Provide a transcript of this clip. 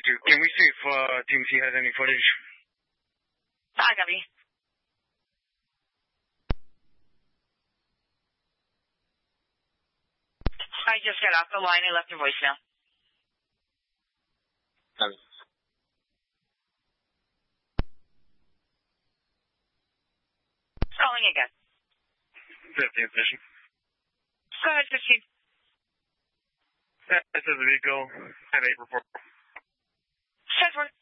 do. Can we see if TMC has any footage? Hi, Gubby. I just got off the line. I left a voicemail. Calling again. 15th mission. Go ahead, 15. This is the vehicle. 10-8 report. 10-4.